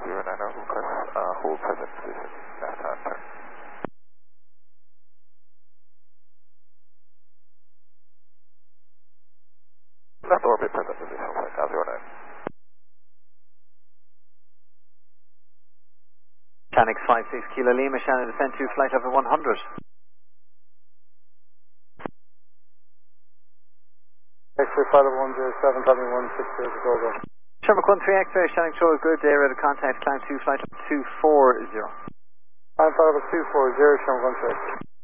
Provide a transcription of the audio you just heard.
request hold present position. That's on turn. Left orbit present position, flight 09. Mechanics 56 Kilo Lima, Shannon descent to flight level 100. X-ray flight level 107, copy 160, go go. Sherman 13 X-ray, Shannon control good, area to contact, climb 2, flight level 240. Climb flight level 240, Sherman 13.